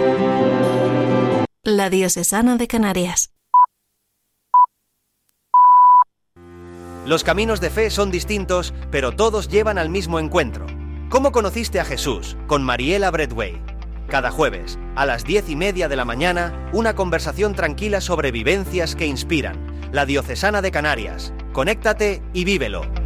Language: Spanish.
La Diocesana de Canarias. Los caminos de fe son distintos, pero todos llevan al mismo encuentro. ¿Cómo conociste a Jesús? Con Mariela Bradway. Cada jueves, a las 10:30 de la mañana, una conversación tranquila sobre vivencias que inspiran. La Diocesana de Canarias. Conéctate y vívelo.